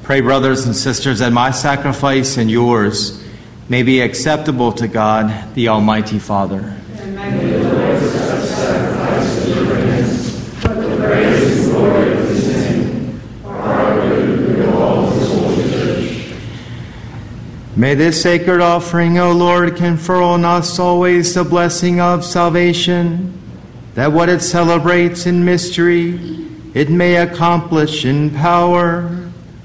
Pray, brothers and sisters, that my sacrifice and yours may be acceptable to God, the Almighty Father. And may the Lord accept sacrifice in your hands, for the praise and glory of his name, for our good and good of all his holy church. May this sacred offering, O Lord, confer on us always the blessing of salvation, that what it celebrates in mystery, it may accomplish in power.